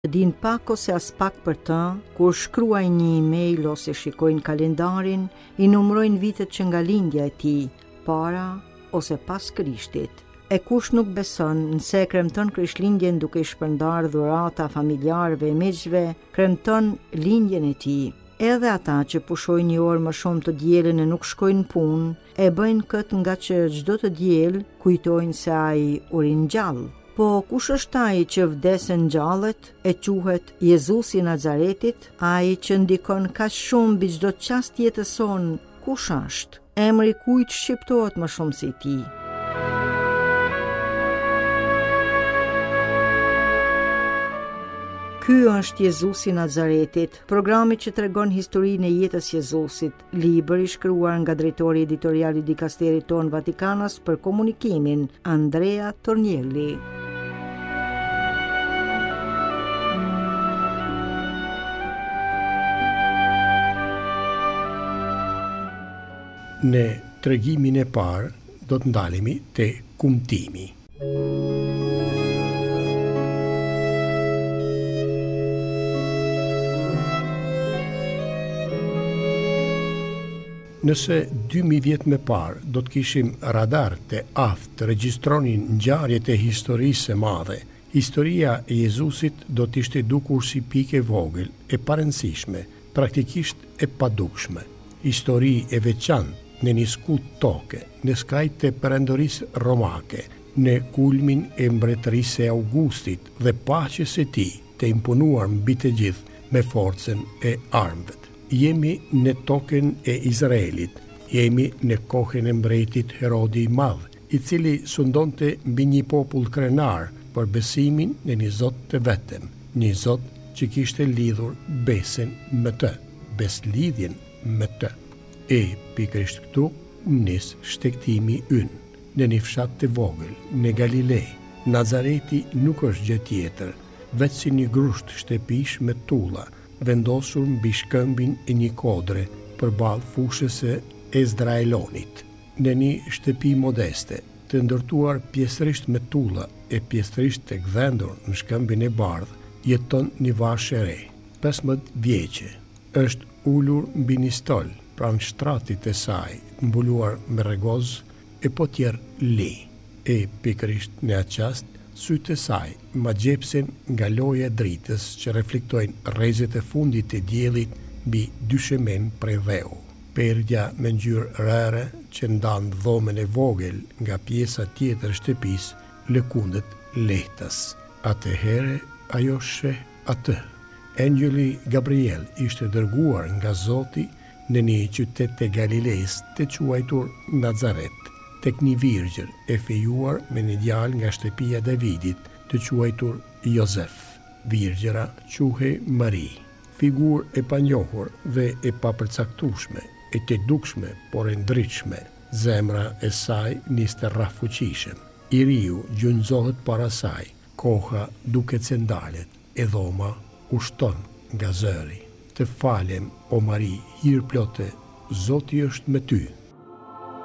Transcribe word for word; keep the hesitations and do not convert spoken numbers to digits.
Din pak ose as pak për të, kur shkruaj një email ose shikojnë kalendarin, i numrojnë vitet që nga lindja e tij, para ose pas Krishtit. E kush nuk beson nëse kremton Krishtlindjen duke i shpërndar dhurata familjarëve e miqve, kremton lindjen e tij. Edhe ata që pushojnë një orë më shumë të dielën e nuk shkojnë punë, e bëjnë këtë nga që çdo të diel kujtojnë se ai u ringjall. Po kush është ai që vdesën ngjallet e quhet Jezusi i Nazaretit, ai që ndikon kaq shumë mbi çdo çast jetës son? Kush është? Emri kujt shqiptohet më shumë se i tij? Ky është Jezusi i Nazaretit, programi që tregon historinë e jetës së Jezusit, libër i shkruar nga drejtori editorial i dikasterit ton Vatikanas për komunikimin, Andrea Tornielli. Në tregimin e parë do të ndalemi te kumtimi. Nëse dy mijë vjet më parë do të kishim radar të aftë të regjistronin ngjarjet e historisë së madhe, historia e Jezusit do të ishte dukur si pikë e vogël e parëndësishme, praktikisht e padukshme. Histori e veçantë në një skut toke, në skajt të perendorisë romake, në kulmin e mbretërisë e Augustit dhe paqes së tij të imponuar mbi të gjithë me forcën e armëve. Jemi në tokën e Izraelit, jemi në kohën e mbretit Herodi i Madh, i cili sundonte mbi një popull krenar për besimin në një Zot të vetëm, një Zot që kishte lidhur besën me të, beslidhjen me të. E pikërisht këtu nis shtegtimi ynë. Në një fshat të vogël, në Galilej, Nazareti nuk është gjë tjetër, veç si një grusht shtëpish me tulla, vendosur mbi shkëmbin e një kodre përballë fushës së Ezdraelonit. Në një shtëpi modeste, të ndërtuar pjesërisht me tulla e pjesërisht të gdhendur në shkëmbin e bardhë, jeton një vargje e re, pesëmbëdhjetë vjeçe. Është ulur mbi një stol pranë shtratit të saj, mbuluar me rregoz e po tjerë li. E pikërisht në atë çast, sytë e saj ma gjepsen nga loja e dritës që reflektojnë rrezet e fundit të diellit mbi dyshemen prej dheu. Perdja me ngjyrë rëre që ndan dhomën e vogël nga pjesa tjetër e shtëpisë lëkundet lehtas. Atëherë ajo sheh atë. Engjëlli Gabriel ishte dërguar nga Zoti në një qytet të Galilejës të quajtur Nazaret, tek një virgjër e fejuar me një djalë nga shtëpia Davidit të quajtur Jozef. Virgjëra quhej Mari, figurë e panjohur dhe e papërcaktueshme, e të dukshme por e ndritshme. Zemra e saj niste rraffuqishëm. I riu gjunjëzohet para saj, koha duket se ndalet, e dhoma ushton nga zëri. Të falem, o Mari, hir plote, Zoti është me ty.